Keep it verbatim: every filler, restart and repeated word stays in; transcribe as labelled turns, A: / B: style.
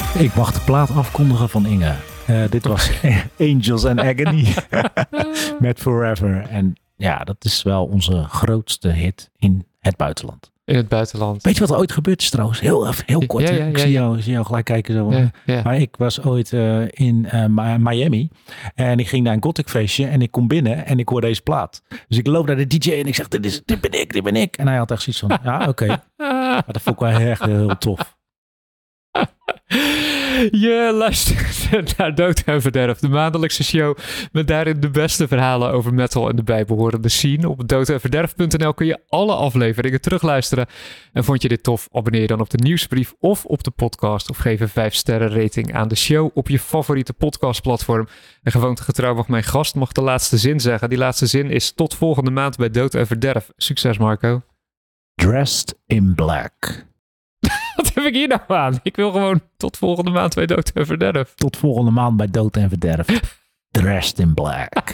A: Ik mag de plaat afkondigen van Inge. Uh, dit was Angels and Agony met Forever. En ja, dat is wel onze grootste hit in het buitenland.
B: In het buitenland.
A: Weet je wat er ooit gebeurd is trouwens? Heel, heel kort. Ja, ja, ja, ik zie jou, zie jou gelijk kijken. Zo.
B: Ja, ja.
A: Maar ik was ooit uh, in uh, Miami. En ik ging naar een gothic feestje. En ik kom binnen en ik hoor deze plaat. Dus ik loop naar de D J en ik zeg, dit, is, dit ben ik, dit ben ik. En hij had echt zoiets van, ja oké. Okay. Maar dat vond ik wel echt heel tof.
B: Je luistert naar Dood en Verderf, de maandelijkse show met daarin de beste verhalen over metal en de bijbehorende scene. Op dood en verderf punt n l kun je alle afleveringen terugluisteren. En vond je dit tof? Abonneer je dan op de nieuwsbrief of op de podcast of geef een vijf sterren rating aan de show op je favoriete podcastplatform. En gewoontegetrouw mag mijn gast mag de laatste zin zeggen. Die laatste zin is tot volgende maand bij Dood en Verderf. Succes Marco.
A: Dressed in black.
B: Wat heb ik hier nou aan? Ik wil gewoon tot volgende maand bij Dood en Verderf.
A: Tot volgende maand bij Dood en Verderf. Dressed in black.